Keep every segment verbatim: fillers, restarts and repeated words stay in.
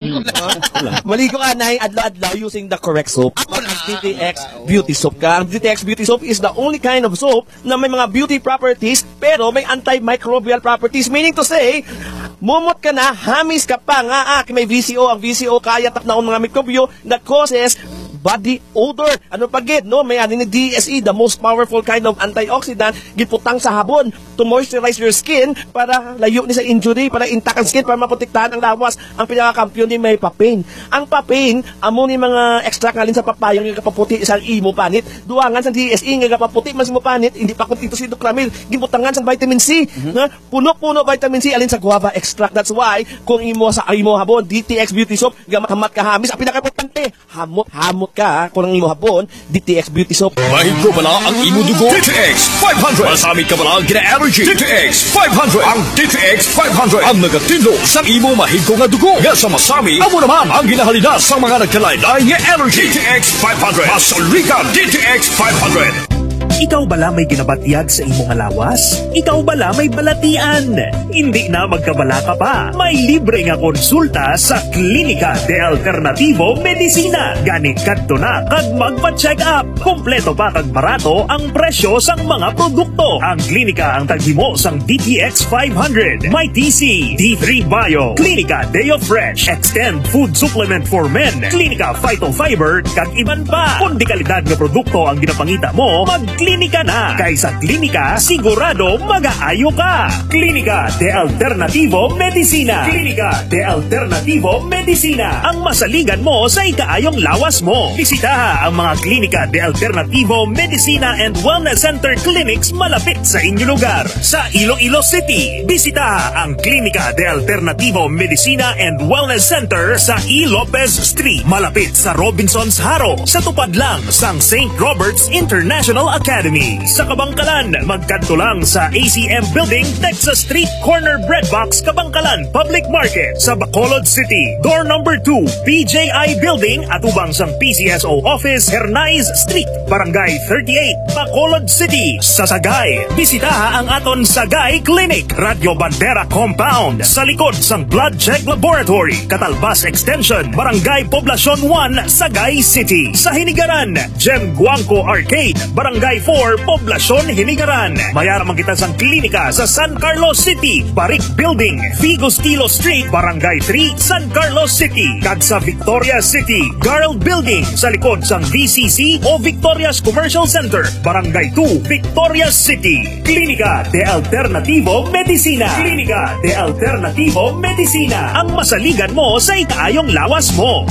Maligo ka na adlaw-adlaw using the correct soap. D T X Beauty Soap ka. Ang D T X Beauty Soap is the only kind of soap na may mga beauty properties pero may antimicrobial properties. Meaning to say, mumot ka na, hamis ka pa nga, ah, may V C O. Ang V C O kaya tap na ang mga mikrobyo that causes body odor. Ano pa gid, no? May ani ni D S E, the most powerful kind of antioxidant, giputang sa habon to moisturize your skin para layo ni sa injury, para intact ang skin, para maprotektahan ang lawas. Ang pinaka-kampiyon ni may papain. Ang papain, amo ni mga extract ngalin sa papayang nga kapaputi isang imo panit. Duangan sa D S E nga kapaputi mas mo panit, hindi pa kun ito si Docramil, giputangan sa vitamin C. Mm-hmm. Na puno-puno vitamin C alin sa guava extract. That's why kung imo sa imo habon, D T X Beauty Soap, gamat ka hamis, ang pinaka-importante, hamot-hamot ka kung ang imo habon, D T X Beauty Soap. Mahig ko pala ang imo dugo, D T X five hundred. Masamit ka pala ang gina-allergy, D T X five hundred. Ang D T X five hundred ang nagatindog sa imo mahig ko nga dugo. Nga sa masami, amo naman ang ginahalidas sa mga nagkalain-lain nga allergy. D T X five hundred. Masalikan D T X five hundred. Ikaw bala may ginabatyag sa imong lawas? Ikaw bala may balatian? Hindi na magkabala ka pa. May libre nga konsulta sa Klinika de Alternativo Medicina. Ganit kadto na kag magpa-check up. Kompleto pa kag barato ang presyo sang mga produkto. Ang klinika ang taghimo sang D T X five hundred, May T C, D three Bio, Klinika Deo Fresh, Extend Food Supplement for Men, Klinika Phytofiber, kag iban pa. Kung di kalidad nga produkto ang ginapangita mo, mag Klinika na. Kay sa klinika, sigurado mag-aayo ka. Klinika de Alternativo Medicina. Klinika de Alternativo Medicina. Ang masaligan mo sa ikaayong lawas mo. Bisitaha ang mga Klinika de Alternativo Medicina and Wellness Center Clinics malapit sa inyong lugar. Sa Iloilo City, bisitaha ang Klinika de Alternativo Medicina and Wellness Center sa E. Lopez Street, malapit sa Robinson's Haro, sa tupad lang sang Saint Robert's International Academy. Sa Kabangkalan, magkadto lang sa A C M Building, Texas Street, Corner Breadbox, Kabangkalan Public Market. Sa Bacolod City, door number two, P J I Building, at ubang sang P C S O Office, Hernais Street, Barangay thirty-eight, Bacolod City. Sa Sagay, bisitaha ang aton Sagay Clinic, Radio Bandera Compound, sa likod sang Blood Check Laboratory, Catalbas Extension, Barangay Poblacion one, Sagay City. Sa Hinigaran, Gem Guangco Arcade, Barangay four, Poblacion Hinigaran. Mayaraman kita sang klinika sa San Carlos City, Barik Building, Figo Stilo Street, Barangay three, San Carlos City. Kag sa Victoria City, Garl Building, sa likod sang V C C o Victoria's Commercial Center, Barangay two, Victoria City. Klinika de Alternativo Medicina. Klinika de Alternativo Medicina. Ang masaligan mo sa ikaayong lawas mo.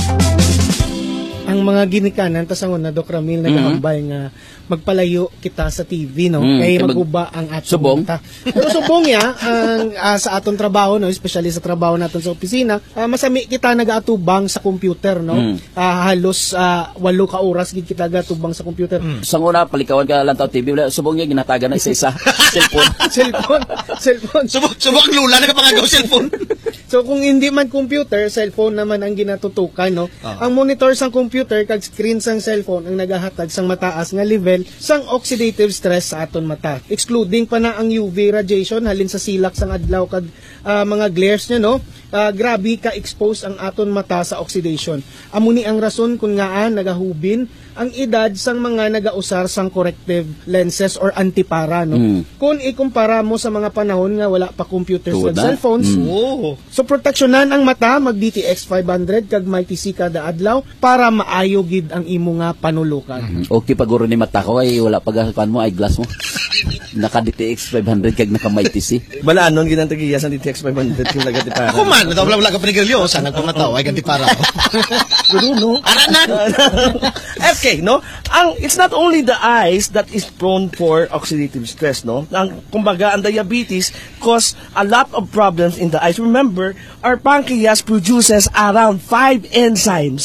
Ang mga ginikanan tasangon na Doc Ramil nagahambal mm-hmm. nga magpalayo kita sa T V, no? Mm, kay maguba ang atong subong. Mata. Pero subong ya ang uh, sa atong trabaho, no, especially sa trabaho natin sa opisina, uh, masami kita nagaatubang sa computer, no? Mm. Uh, halos uh, walo ka oras gid kita gatubang sa computer. Mm. Sa una palikawan ka lang taw T V, subong niya ginatagan na isa-isa. cellphone. cellphone. Cellphone. Subok subok lula na kapangagaw cellphone. So kung hindi man computer, cellphone naman ang ginatutukan, no? Uh-huh. Ang monitor sang computer kag screen sang cellphone ang nagahatag sang mataas nga level sang oxidative stress sa aton mata. Excluding pa na ang U V radiation halin sa silak sang adlaw kag uh, mga glares nya, no? Uh, grabe ka expose ang aton mata sa oxidation. Amo ni ang rason kung ngaan nagahubin ang edad sang mga nagausar sang corrective lenses or antipara, no? Mm. Kung ikumpara mo sa mga panahon nga wala pa computers ug cellphones, mm. oh. So proteksyonan ang mata, mag D T X five hundred kag may T C kada adlaw para maayo gid ang imo nga panulukan. Mm. Okay paguro ni mata ko ay wala pagapan mo eyeglass mo. Naka D T X five hundred kag naka may T C. Bala anon ginantagiya sa D T X five hundred kung nagatipara. Ako man, wala wala ka panigilyo, sana ko nataw ay gantipara ko. Pero no. Aranan. Okay, no? Ang it's not only the eyes that is prone for oxidative stress, no? Ang kumbaga ang diabetes cause a lot of problems in the eyes. Remember, our pancreas produces around five enzymes.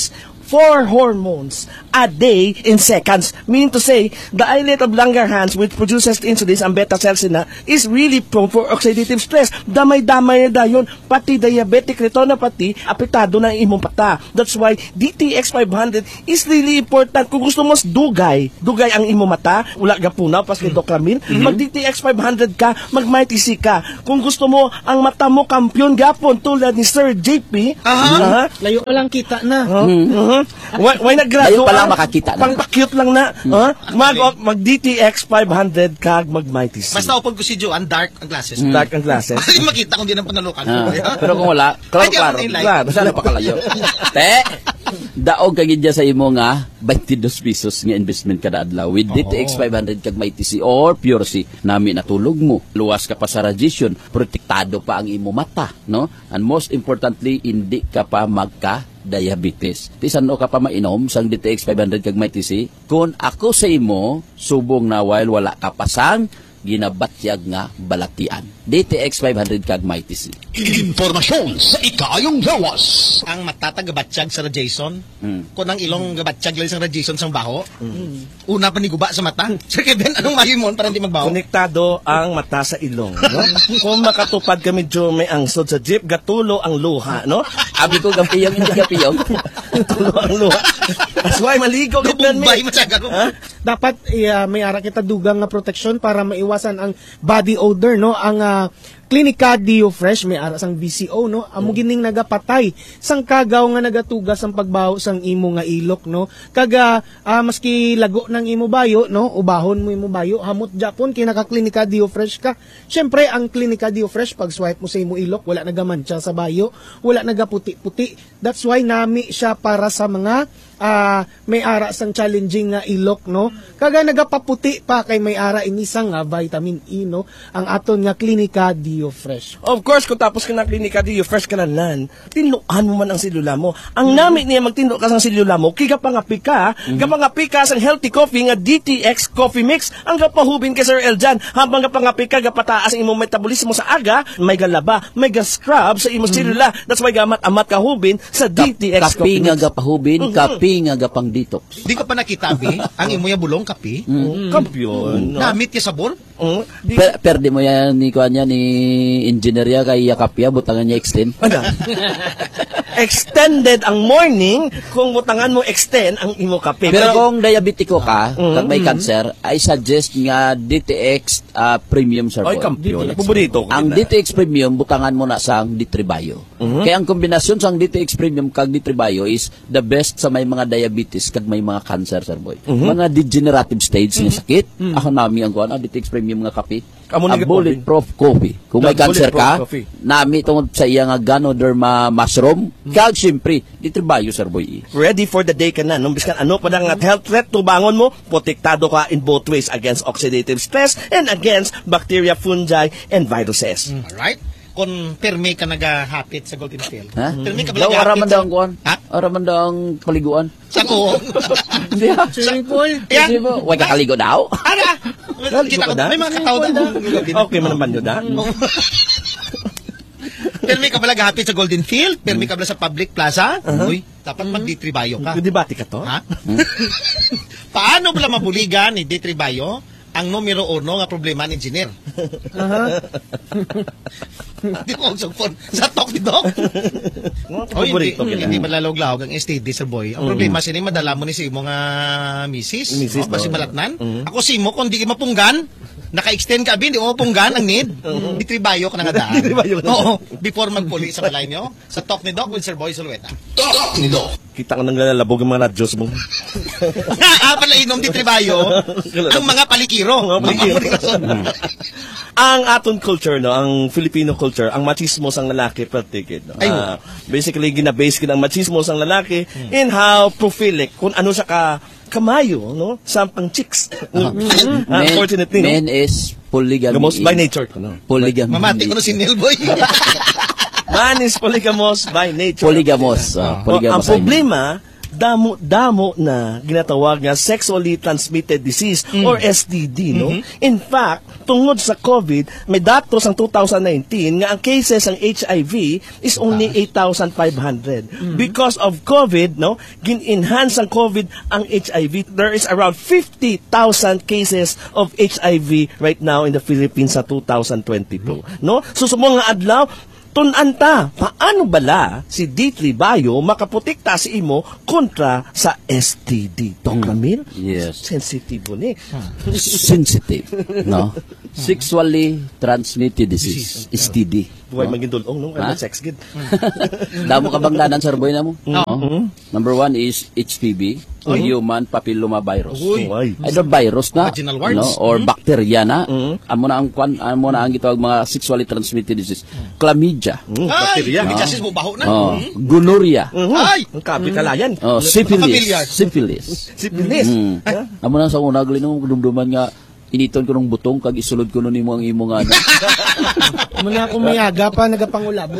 four hormones a day in seconds. Meaning to say, the islet of Langerhans, which produces insulin and beta-cells na, is really prone for oxidative stress. Damay-damay na dayon, pati diabetic retinopathy, apektado na ang imong mata. That's why D T X five hundred is really important. Kung gusto mo dugay, dugay ang imong mata, wala gapunaw, pas kay Doc Ramil, mm-hmm. mag D T X five hundred ka, mag-Mighty C ka. Kung gusto mo ang mata mo kampiyon gapon tulad ni Sir J P, aha, uh-huh. layo lang kita na. Uh-huh. Uh-huh. Why, why nag-graduate? Ngayon pa lang makakita na. Pang-cute lang na. Huh? Mag, mag D T X five hundred kag mag-Mighty C. Basta upod ko si Joe, ang dark ang glasses. Mm. Dark ang glasses. Hindi makita kung di nang panalukan. Ah, pero kung wala, klaro, klaro. Klaro, basta na pakalayo. Te, daog kagid dyan sa imo nga twenty-two pesos nga investment kada adlaw with D T X five hundred kag Mighty C or Pure C. Nami natulog mo. Luwas ka pa sa radiation, protektado pa ang imo mata, no? And most importantly, hindi ka pa magka diabetes. Tisan o ka pa mainom sang D T X five hundred kag Mighty C. Kung ako sa imo, subong na while wala ka pasang ginabatyag nga balatian. D T X five hundred kag Mighty C. Informasyon sa ikayong lawas. Ang matatagabatsyag sa radiation, Mm. kung ang ilong gabatsyag lang sa radiation sa baho, mm. una pa ni guba sa mata. Sir Kevin, anong mahimon para hindi magbaho? Konektado ang mata sa ilong, no? Kung makatupad ka medyo may angsod sa jeep, gatulo ang luha, no? Abi ko gapiyong hindi gapiyong. Tulo ang luha. That's why maligo ka plan Bumbay me. matyagan mo. Ha? Dapat uh, may ara kita dugang nga protection para maiwasan ang body odor, no? Ang uh, Clinica Dio Fresh may ara sang V C O, no? Amo gining nagapatay sang kagaw nga nagatugas ang pagbaho sang imo nga ilok, no? Kaga uh, maski lago ng imo bayo, no? Ubahon mo imo bayo, hamot japon kinaka Clinica Dio Fresh ka. Syempre ang Clinica Dio Fresh pag swipe mo sa imo ilok, wala nagamancha sa bayo, wala nagaputi-puti. That's why nami siya para sa mga uh, may ara sang challenging nga ilok, no? Kaga nagapaputi pa kay may ara inisang nga vitamin E, no? Ang aton nga Clinica Dio Fresh. Of course, kung tapos ka na klinika, di you fresh ka na nan, tinluan mo man ang silula mo. Ang nami niya magtinlo ka sang silula mo, kika pangapi ka, mm-hmm. kapangapi ka sang healthy coffee nga D T X Coffee Mix, ang kapahubin kay Sir Eljan, habang kapangapi ka, kapataas ang imong metabolismo sa aga, may galaba, may ga-scrub sa imong silula. That's why gamat-amat kahubin sa D T X Coffee Kapi nga Mix. gapahubin, Mhm. kapi nga gapang detox. Di ka pa nakitabi ang imo ya bulong kapi. Mm. Kampiyon. No? Namit ya sabor. Mm. Di- Per, perde mo yan ni kuan niya ni engineer ya kay Yakapya butangan niya extend. Ano? Extended ang morning kung butangan mo extend ang imo kape. Pero kung diabetiko ka, Mm. kag may cancer, I suggest nga D T X uh, Premium Sir Oy, Boy. kampiyon. Paborito ko. Ang yun, D T X Premium butangan mo na sang Ditribayo. Mhm. Kaya ang kombinasyon sang D T X Premium kag Ditribayo is the best sa may mga diabetes kag may mga cancer Sir Boy. Mga degenerative stage nga sakit, ako nami ang kuan ang D T X Premium nga kape. Amo A ni bulletproof coffee. Kung may The cancer bulletproof ka, coffee. nami tungod sa iya nga Ganoderma mushroom, kag syempre Ditribayo Sir Boy. Ready for the day ka na. Nung biskan ano pa nga health threat to bangon mo, protektado ka in both ways against oxidative stress and against bacteria, fungi, and viruses. Alright? Kung perme ka nagahapit sa Golden Field. Ha? Perme ka ba Daw nagahapit araman sa... daw ang kuan. Ha? Araman daw ang paliguan. Sa ko. Hindi ha. Swimming pool. Yan. Hindi mo, huwag kakaligo daw. Ara! Kita ko, ka na? may mga katao na. Okay man naman yun, ha? Perme ka ba nagahapit sa Golden Field? Perme ka ba sa public plaza? Uy, dapat mag-ditribayo ka. Debate ka to? Ha? Paano ba mabuligan ni Ditribayo ang numero uno nga problema ng engineer? Di ko ang phone sa talk ni Doc. Mga Oh, hindi, paborito ka hindi na. malalog-lahog ang S T D, Sir Boy. Ang problema sila, madala mo ni si mo nga misis. Misis, O, basi oh. malatnan. Ako si mo, kung di ka mapunggan, naka-extend ka, abi, di mo mapunggan ang need. Ditribayo ka na nga daan. Ditribayo ka na. Oo, before magpuli sa balay nyo, sa talk ni Doc with Sir Boy Sulueta. Talk ni Doc. Kita ka nang lalabog ang mga radyos mo. Ah, pala inom Ditribayo, ang mga palikiro. Mga palikiro. Ang aton culture, no, ang Filipino culture, ang machismo sang lalaki pertikid, no. Ay, Ah, basically gina-base kid ang machismo sang lalaki in how prophilic, kung ano sa ka kamayo, no, sa pang chicks. Unfortunately, no. Men is polygamy. Gamos by nature, no. Polygamy. Mamati ko no si Neil Boy. Man is polygamous by nature. Polygamos. Oh, ah, ang polygamos. problema, damo-damo na ginatawag nga sexually transmitted disease or S T D, no? In fact, tungod sa COVID, may datos ang two thousand nineteen nga ang cases ng H I V is only eight thousand five hundred. Because of COVID, no, gin-enhance ang COVID ang H I V. There is around fifty thousand cases of H I V right now in the Philippines sa two thousand twenty-two, no? So sa mga adlaw, tunanta, paano bala si D three Bio makaprotekta si imo kontra sa S T D? Dok Ramil? Yes. Sensitive ni. Sensitive, no? Sexually transmitted disease, S T D. Buhay maging dulong, no? Ha? Ano sex gid? Damo ka bang danan, Sir Boy, na mo? No. Number one is H P V, or human papilloma virus. Uy. Uy. Either virus na, Vaginal no, warts. or bacteria na. Amo na ang kwan, amo na ang gitawag mga sexually transmitted disease. Chlamydia, Mm, Ay, bacteria. may justice mo baho na. oh, gonorrhea, Ay! Ang kapitalayan. oh, Familiar. syphilis, syphilis. Syphilis. Mm. Amo na sa una gali nung dumduman nga initon ko ng butong kag isulod ko nun imo ang imo nga. Muna akong mayaga pa, nagapangulabo.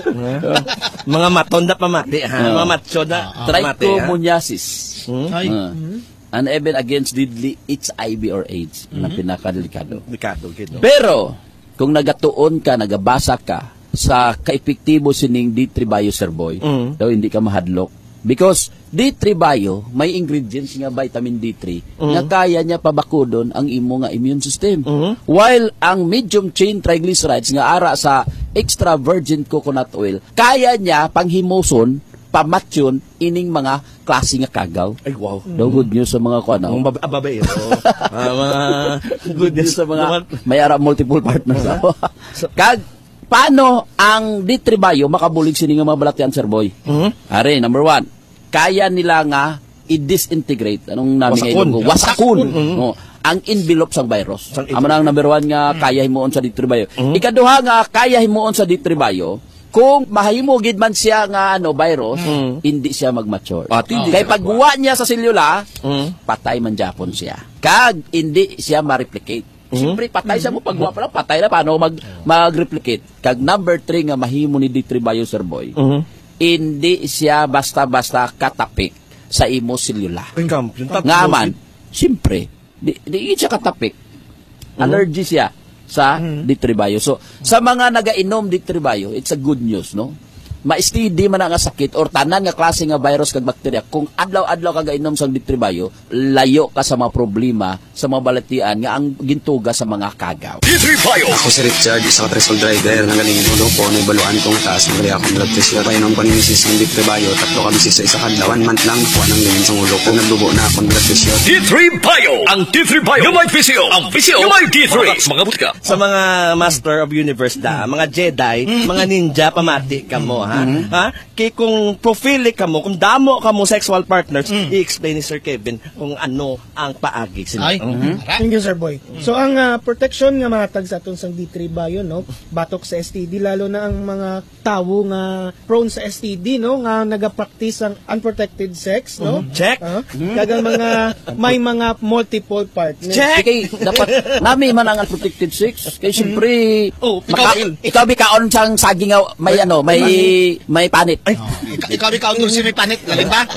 Mga matonda pa mati, ha? Oh. Mga matsoda pa mati, ha? Trichomoniasis. Ay. Uh, and even against deadly H I V or AIDS, na pinakadelikado. Delikado, gid, no? Pero, kung nagatuon ka, nagabasa ka sa kaepektibo sining D three Bio, Sir Boy, Mm. daw hindi ka mahadlok. Because D three Bio, may ingredients nga vitamin D three na kaya niya pabakudon ang imo nga immune system. While ang medium chain triglycerides nga ara sa extra virgin coconut oil, kaya niya panghimuson, pamatyon ining mga klase nga kagaw. Ay, wow. Daw good news sa mga kuan. Ang bab- babae, oh. Ah, mga Good news sa mga may ara multiple partners. Kag paano ang D three Bio makabulig sini nga mga balatian, Sir Boy? Are, number one, kaya nila nga i-disintegrate. Anong namin Wasakon. ngayon? Wasakon. No, ang envelope sang virus. Sang Amo na ang number one nga kaya himuon sa D three Bio. Ikaduha nga kaya himuon sa D three Bio, kung mahimo gid man siya nga ano virus, hindi siya mag-mature. Ah, hindi Kay siya pagbuwa niya sa selula, Mm. patay man Japon siya. Kag hindi siya ma-replicate. Siyempre, patay siya mo pagbuwa pa lang, patay na paano mag mag-replicate. Kag number three nga mahimo ni D three Bio, Sir Boy, hindi siya basta-basta katapik sa imo selula. Ang kamp, yung tatlo. Nga man, siyempre, di, di siya katapik. Allergy siya sa D three Bio. So, sa mga naga-inom D three Bio, it's a good news, no? Ma-S T D man nga sakit or tanan nga klase nga virus kag bakterya, kung adlaw-adlaw ka gainom sa D three Bio, layo ka sa mga problema sa mga balatian nga ang gintuga sa mga kagaw. D three Bio. Ako si Richard, isa ka tricycle driver. Nagaling ulo ko, may baluan kong taas. Nagli akong blood pressure. Painom ko ng misis ng D three Bio. Tatlo kami sis sa isa kadlaw. One month lang, kuha ng ganyan sa ulo ko. Nagdugo na akong blood pressure. D three Bio. Ang D three Bio. Yung may P C O. Ang P C O. Yung may D three. Mga butika. Sa mga Master of Universe da, mga Jedi, mga ninja, pamati ka mo, ha? Ha? Kaya kung profile ka mo, kung damo ka mo sexual partners, i-explain ni Sir Kevin kung ano ang paagi sila. Ay. Ara. Thank you, Sir Boy. So, ang ah, protection nga matag sa atong sang D three Bio, no? Batok sa S T D, lalo na ang mga tawo nga prone sa S T D, no? Nga nagapractice ang unprotected sex, no? Check. Ah, kagang mga, may mga multiple partners. Check. Kay dapat nami man ang protected sex kay siyempre Oh, maka, ikaw- ikaw bikaon sang saging nga may ano may may panit. Ay, Ikaw, ikaw, ikaw, ikaw, si may panit. Galing ba?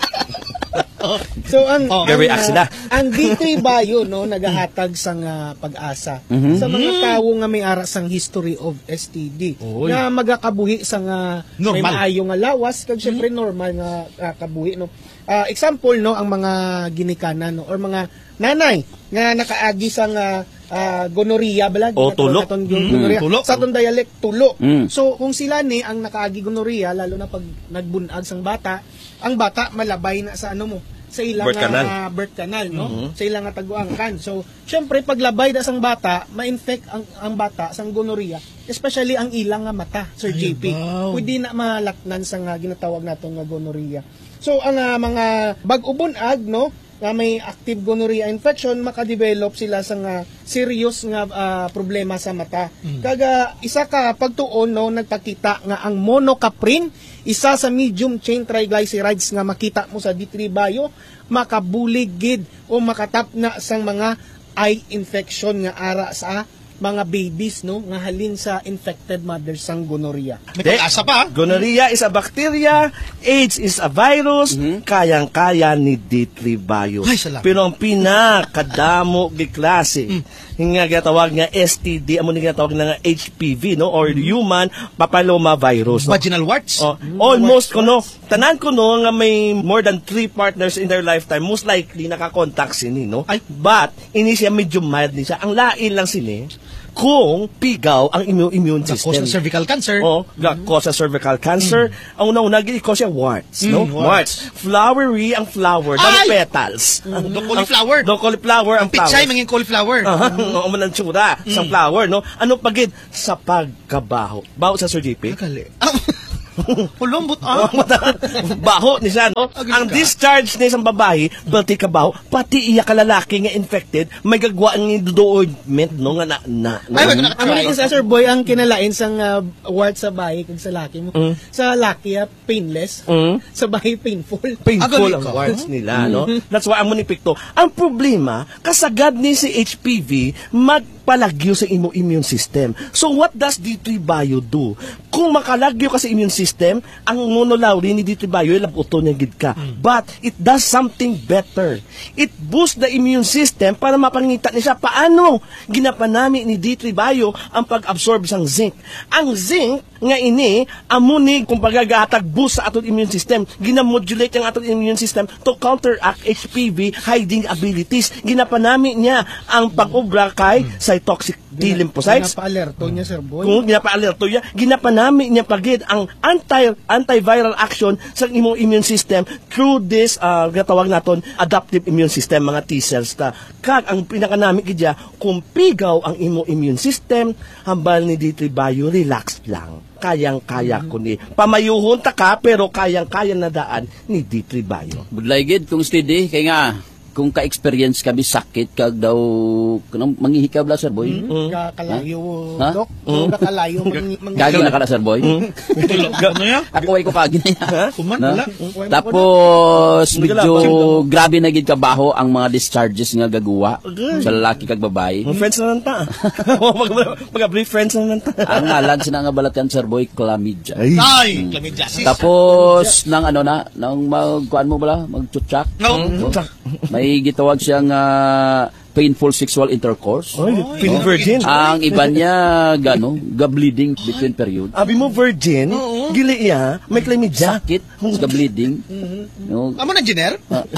So ang Oh. ang, Very act sila. ah, ang D three Bio, no, nagahatag sang ah, pag-asa sa mga tawo nga may ara sang history of S T D nga magakabuhi sang ah, may Normal. maayo nga lawas kag syempre normal nga ah, kabuhi, no. Ah, example, no, ang mga ginikanan, no, or mga nanay nga nakaagi sang ah, ah, gonorrhea bala O, tulo. Aton yung gonorrhea. Tulo. Sa atong dialect tulo. Mm. So kung sila ni ang nakaagi gonorrhea, lalo na pag nagbunag sang bata, ang bata malabay na sa ano mo, sa ilang Birth canal. ah, birth canal, no? Sa ilang nga taguangkan. So, syempre paglabay da sang bata, ma-infect ang ang bata sang gonorrhea, especially ang ilang nga mata, Sir J P. Pwede na malatnan sang nga ginatawag naton nga gonorrhea. So, ang ah, mga bag-ubon-ag, no, nga may active gonorrhea infection, makadevelop sila sa nga serious nga ah, problema sa mata. Kaga isa ka pagtuon, no, nagpakita nga ang monocaprin, isa sa medium chain triglycerides nga makita mo sa D three Bio, makabulig gid o makatap na sang mga eye infection nga ara sa mga babies no nga halin sa infected mothers sang gonorrhea. May pag-asa pa. Gonorrhea is a bacteria, AIDS is a virus, kayang-kaya ni D three Bio. Ay, salamat. Pero ang pinakadamo gi klase, nga ginatawag nga S T D, amo ni ginatawag nga H P V, no, or human papilloma virus. No? Vaginal warts. Oh, almost kuno, tanan kuno nga may more than three partners in their lifetime, most likely nakakontakt sini, no? Ay. But ini siya medyo mild ni siya. Ang lain lang sini kung pigaw ang immune, immune Cause system. ng cervical cancer. Oh, ga cause sa cervical cancer. Ang una-una gid cause siya warts, no? Mm, Warts. Flowery ang flower, damo Ay! petals. Do cauliflower. Do cauliflower ang flower. Pichay manging cauliflower. Aha, oo man ang tsura sa flower, no? Ano pagid sa pagkabaho. Baho sa Sir J P. Kali. Pulumbot ah. Baho ni siya, no? Agad Ang ka. discharge ni isang babae, pati ka baho, pati iya ka lalaki nga infected, may gagwa ang ointment, no? Nga na, na, Ay, wag na, na- Amo ni sa Sir Boy ang kinalain sang uh, wart sa bahay kag sa laki mo. Sa laki ah, painless, Mm. sa bahay painful. painful Agali ang ka. warts nila, no? That's why amo ni Picto. Ang problema, kasagad ni si H P V magpalagyo sa imo immune system. So what does D three Bio do? Kung makalagyo ka sa immune system, ang monolawri ni D three Bio labuto niya gid ka. But it does something better. It boosts the immune system para mapangita ni siya paano ginapanami ni D three Bio ang pag-absorb sang zinc. Ang zinc nga ini amo ni kung pagagahatag boost sa aton immune system, ginamodulate ang aton immune system to counteract H P V hiding abilities. Ginapanami niya ang pag-obra kay cytotoxic T lymphocytes. Pinapa-alerto niya Sir Boy. Kung ginapa-alerto niya, ginapanami niya pagid ang anti antiviral action sa imong immune system through this uh, gatawag naton adaptive immune system, mga T cells ta. Kag ang pinakanami gidya kung pigaw ang imong immune system, hambal ni D three Bio, relax lang. Kayang-kaya ko ni. Pamayuhon ta ka pero kayang-kaya na daan ni D three Bio. Budlay gid kung steady kay nga kung ka-experience kami sakit kag daw kanang manghihikab la Sir Boy. Kakalayo, Ha? Dok. Kung kakalayo, mang- mang- Kagi na ka na Sir Boy. Ano yan? Ako ay ko kagi na. Kuman, Na? wala. Tapos Hindi ka medyo lang, grabe na gid kabaho ang mga discharges nga gagawa sa lalaki kag babae. Mga friends na lang ta. Mag-brief friends na lang ta. Ang ngalan sina nga balatan Sir Boy, chlamydia. Ay, chlamydiasis. Tapos nang ano na, nang magkuan mo bala, magtutsak. No. May gitawag siyang ah, painful sexual intercourse. Oy, feeling virgin. Ang iba niya gano, ga-bleeding between period. Abi mo virgin, gili iya, may chlamydia. Sakit, ga-bleeding. No. Amo na engineer?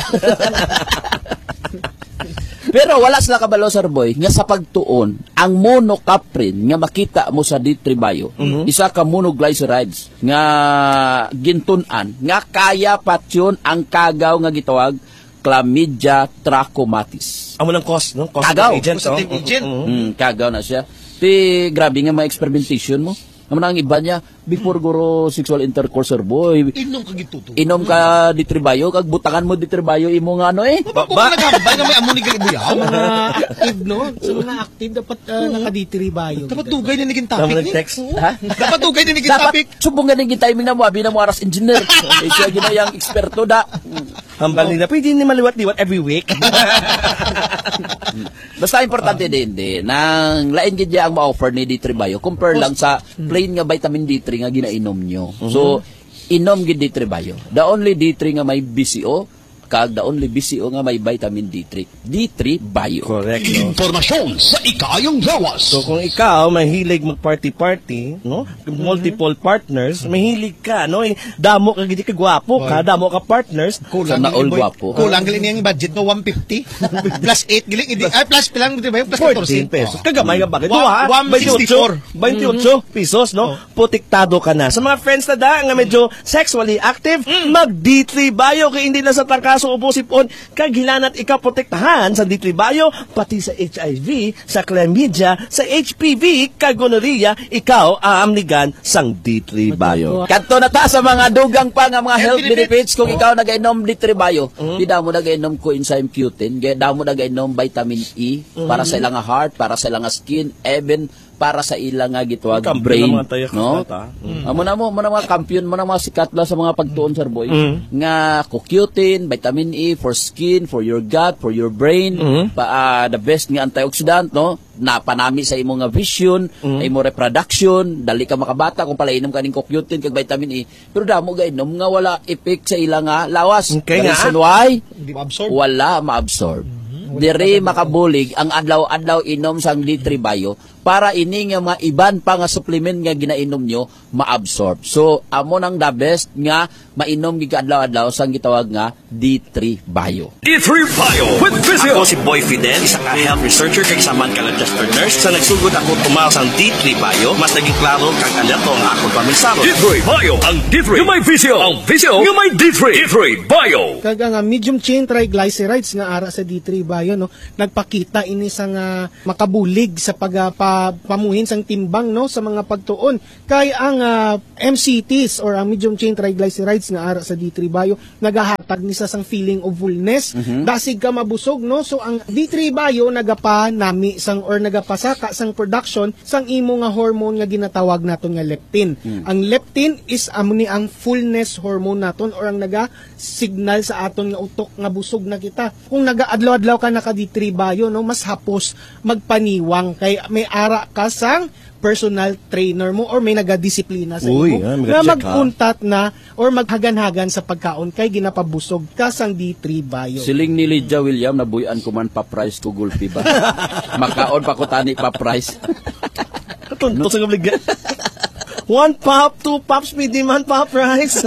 Pero wala sila kabalo Sir Boy nga sa pagtuon ang monocaprin nga makita mo sa D three Bio, isa ka monoglycerides nga gintunan nga kaya patyon ang kagaw nga gitawag Chlamydia trachomatis. Amo lang cause, no? Cause Kagaw. agent, no? Causative agent. Mm, kagaw na siya. Ti grabe nga mga experimentation mo. Naman ang iba niya before guro sexual intercourse Sir Boy. Inom ka gituto. Inom ka D three Bio kag butangan mo D three Bio imo nga ano eh. Ba, kung nagambay nga may amo ni Galibuyaw. mga active, no? Sa mga active, dapat uh, nakaditiri bayo. Dapat tugay na naging Tama topic ni. nag-text. Ha? Dapat tugay na naging topic. Dapat subong ganing timing na mo abi na mo aras engineer. Eh siya ginayang eksperto da. Hambal nila, pwede ni maliwat-liwat every week. Basta importante din din nang lain gid ang ma-offer ni D three Bio compare lang sa plain nga vitamin D three nga ginainom nyo. So inom gid D three Bio. The only D three nga may B C O kag the only B C O nga may vitamin D three. D three Bio. Correct, no? Informasyon sa ikayong lawas. So kung ikaw mahilig mag-party-party, no? Multiple partners, mahilig ka, no? Eh, Damo ka gidi ka gwapo ka, damo ka partners. Sana all gwapo. Kulang galing niyang budget mo one fifty. Plus eight giling idi ay plus pilang di ba? Plus fourteen fourteen pesos. Kagamay ka bakit? Wa- Duha, one sixty-four. twenty-eight pesos, no? Putiktado ka na. Sa mga friends na da, nga medyo sexually active, mag-D three Bio, kaya hindi na sa tarkaso upo sipon, kaghilanat ikaw protektahan sa D three Bio, pati sa H I V, sa chlamydia, sa H P V, kag gonorrhea, ikaw aamnigan sang D three Bio. Kadto na ta sa mga dugang pa nga mga health Health benefits kung ikaw nagainom D three Bio. Di daw mo nagainom coenzyme Q ten, di daw mo nagainom vitamin E para sa ilang heart, para sa ilang skin, even para sa ilang nga gitawag Kampiyon brain, ng mga tayo no? kakata. Mm. Amo na mo, mo na mga kampiyon, mo na mga sikat la sa mga pagtuon, sir boy. Mm. Nga kukyutin, vitamin E for skin, for your gut, for your brain, Mm. pa ah, the best nga antioxidant, no? Napanami sa imong nga vision, Mm. imo reproduction, dali ka makabata kung pala inom ka ning kukyutin kag vitamin E. Pero damo ga inom nga wala effect sa ilang nga lawas. Okay The nga. reason why? Hindi ma-absorb. Wala ma-absorb. Diri makabulig ang adlaw-adlaw inom sang D three Bio para ini nga mga iban pa nga supplement nga ginainom nyo ma-absorb. So amo nang the best nga mainom gid adlaw-adlaw sang gitawag nga D three Bio. D three Bio with Physio. Ako si Boy Fidel, isa ka health researcher kay Saman Registered Nurse. Sa nagsugod ako tumaw sang D three Bio, mas naging klaro kag alerto nga ako paminsaro. D three Bio. Ang D three yung may Physio. Ang Physio yung may D three. D three Bio. Kaga nga medium chain triglycerides nga ara sa D three Bio, no, nagpakita ini sa nga makabulig sa pag pa, pamuhin sang timbang, no, sa mga pagtuon kay ang uh, M C Ts or ang medium chain triglycerides nga ara sa D three Bio nagahatag ni sa sang feeling of fullness, mm-hmm. dasig ka mabusog, no. So ang D three Bio nagapa nami sang or nagapasaka sang production sang imo nga hormone nga ginatawag naton nga leptin. Mm. Ang leptin is amni ang fullness hormone naton or ang naga signal sa aton nga utok nga busog na kita. Kung nagaadlaw-adlaw ka naka D three Bio, no, mas hapos magpaniwang kay may ara ka sang personal trainer mo or may nagadisiplina sa Uy, imo ah, na mag-check, magpuntat na or maghagan-hagan sa pagkaon kay ginapabusog ka sang D three Bio. Siling ni Lydia William nabuyan ko man pa price ko gulpi ba. Makaon pa ko tani pa price. Tunto sa kabligyan. One pop, two pops, medium man pop rice.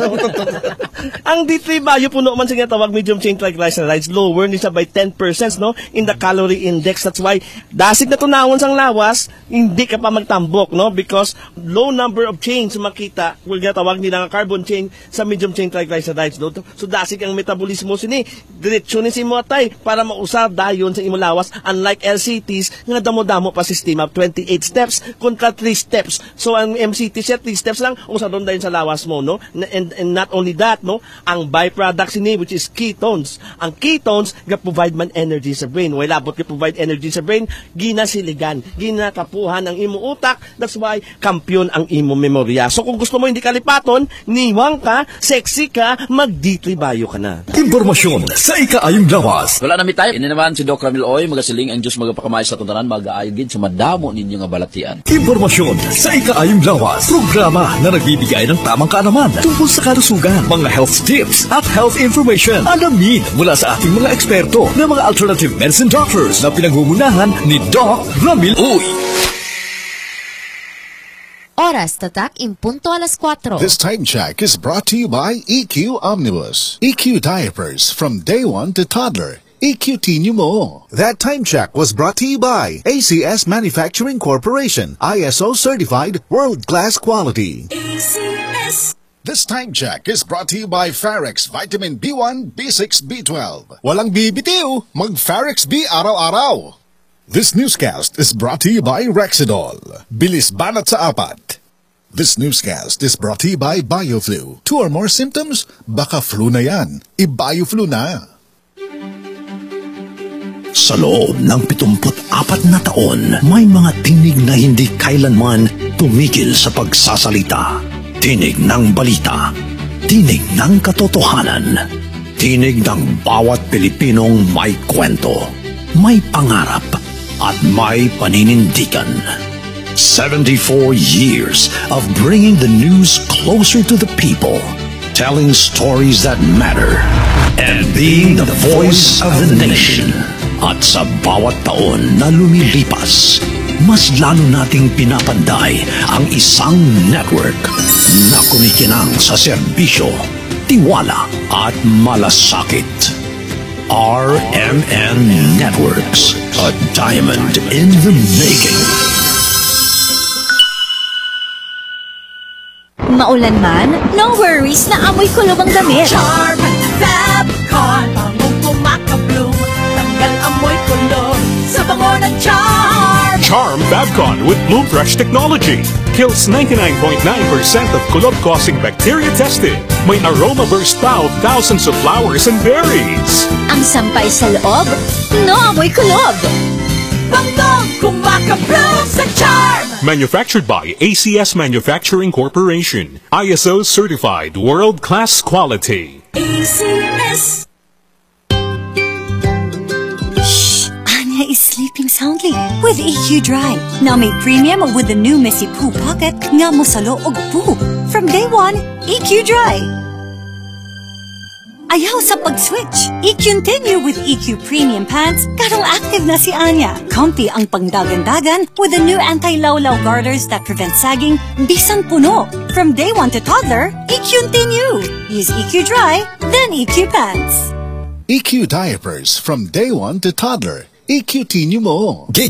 Ang D three Bio puno man siya tawag medium chain triglycerides, lower ni siya by ten percent, no, in the calorie index. That's why dasig na tunawon sang lawas, hindi ka pa magtambok, no, because low number of chains makita will tawag nila nga carbon chain sa medium chain triglycerides, no. So dasig ang metabolismo sini diretso ni si mo atay para mausab dayon sa imo lawas, unlike L C Ts nga damo-damo pa sistema twenty-eight steps kontra three steps. So ang M C T siya three steps lang usa doon dayon sa lawas mo, no. And, and not only that, no, ang byproducts ini which is ketones. Ang ketones ga provide man energy sa brain. Wala labot ga provide energy sa brain, ginasiligan, ginakapuhan ang imo utak. That's why kampiyon ang imo memorya. So kung gusto mo hindi kalipaton, niwang ka, sexy ka, mag D three Bio ka na. Impormasyon sa ikaayong lawas. Wala na mi tayo. Ini naman si Doc Ramil Oy, magasiling ang Diyos magapakamay sa tuntanan, mag-aayod gid sa madamo ninyo nga balatian. Impormasyon sa ikaayong lawas. Programa na nagbibigay ng tamang kaalaman tungkol sa kalusugan, mga health tips at health information. Alamin mula sa ating mga eksperto na mga alternative medicine doctors na pinangungunahan ni Doc Ramil Oy. Oras tatak in punto alas cuatro. This time check is brought to you by E Q Omnibus. E Q diapers from day one to toddler. E Q T Mo. That time check was brought to you by A C S Manufacturing Corporation, I S O certified world-class quality. A C S. This time check is brought to you by Farex Vitamin B one, B six, B twelve. Walang bibitiw, mag Farex B araw-araw. This newscast is brought to you by Rexidol. Bilis banat sa apat. This newscast is brought to you by BioFlu. Two or more symptoms? Baka flu na yan. I-BioFlu na. Sa loob ng pitungput apat na taon, may mga tinig na hindi kailanman tumigil sa pagsasalita. Tinig ng balita, tinig ng katotohanan, tinig ng bawat Pilipinong may kwento, may pangarap, at may paninindigan. seventy-four years of bringing the news closer to the people, telling stories that matter, and being the voice of the nation. At sa bawat taon na lumilipas, mas lalo nating pinapanday ang isang network na kumikinang sa serbisyo, tiwala at malasakit. R M N Networks, a diamond in the making. Maulan man, no worries na amoy kulob ang damit. Charm Fabcon, bangong kumakabloom, tanggal amoy kulob sa bango ng Charm. Charm Fabcon with Bloom Fresh technology kills ninety-nine point nine percent of kulob-causing bacteria tested. May aroma burst pa of thousands of flowers and berries. Ang sampay sa loob, no amoy kulob. Bangong kumakabloom sa charm. Manufactured by A C S Manufacturing Corporation. I S O certified world-class quality. A C S. Anya is sleeping soundly with E Q Dry. Now may premium with the new Messy Poo Pocket nga mo sa loob poo. From day one, E Q Dry. Ayaw sa pag-switch. I-continue with E Q Premium Pants. Karong active na si Anya. Comfy ang pangdagan-dagan with the new anti-lawlaw garters that prevent sagging bisan puno. From day one to toddler, I-continue. Use E Q Dry, then E Q Pants. E Q diapers from day one to toddler. E Q T nyo mo.